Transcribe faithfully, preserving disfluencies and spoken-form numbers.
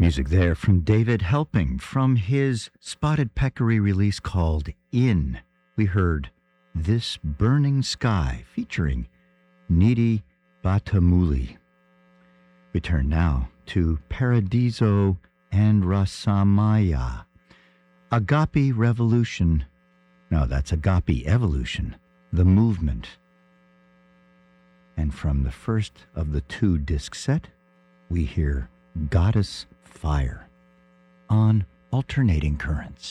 Music there from David Helping from his Spotted Peccary release called In. We heard This Burning Sky featuring Nidhi Batamuli. We turn now to Paradiso and Rasamaya. Agape Revolution. No, that's Agape Evolution, the movement. And from the first of the two disc set, we hear Goddess Fire on Alternating Currents.